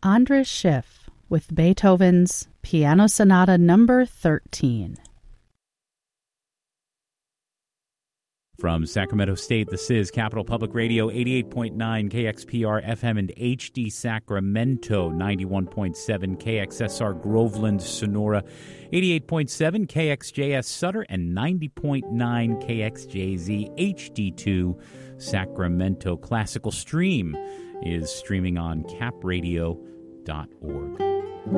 Andras Schiff with Beethoven's Piano Sonata No. 13. From Sacramento State, this is Capital Public Radio, 88.9 KXPR FM and HD Sacramento, 91.7 KXSR Groveland, Sonora, 88.7 KXJS Sutter, and 90.9 KXJZ HD2 Sacramento. Classical Stream is streaming on capradio.org.